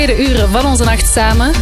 tweede uur van onze nacht samen.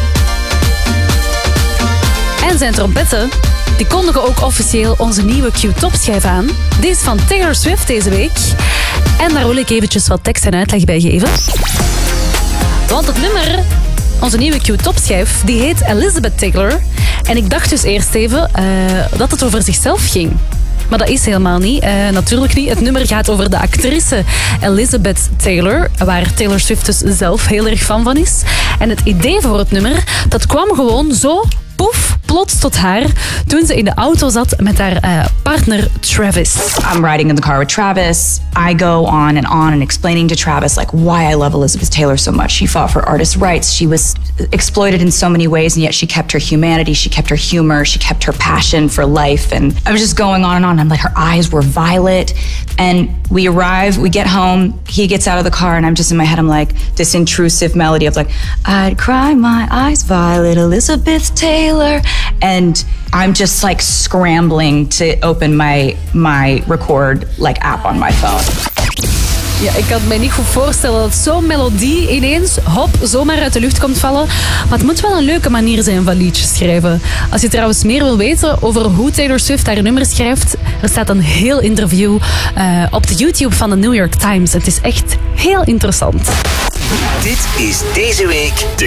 En zijn trompetten, die kondigen ook officieel onze nieuwe Q-top-schijf aan. Die is van Taylor Swift deze week. En daar wil ik eventjes wat tekst en uitleg bij geven. Want het nummer, onze nieuwe Q-top-schijf, die heet Elizabeth Taylor. En ik dacht dus eerst even dat het over zichzelf ging. Maar dat is helemaal niet. Natuurlijk niet. Het nummer gaat over de actrice Elizabeth Taylor, waar Taylor Swift dus zelf heel erg fan van is. En het idee voor het nummer, dat kwam gewoon zo, poef, plots tot haar, toen ze in de auto zat met haar partner Travis. I'm riding in the car with Travis. I go on and explaining to Travis like why I love Elizabeth Taylor so much. She fought for artists' rights. She was exploited in so many ways, and yet she kept her humanity. She kept her humor. She kept her passion for life. And I was just going on and on. I'm like, her eyes were violet. And we arrive, we get home. He gets out of the car, and I'm just in my head, I'm like, this intrusive melody of like, I'd cry my eyes violet, Elizabeth Taylor. And I'm just like scrambling to open my record like app on my phone. Ja, ik kan me niet goed voorstellen dat zo'n melodie ineens, hop, zomaar uit de lucht komt vallen. Maar het moet wel een leuke manier zijn van liedjes schrijven. Als je trouwens meer wil weten over hoe Taylor Swift haar nummers schrijft, er staat een heel interview op de YouTube van de New York Times. Het is echt heel interessant. Dit is deze week de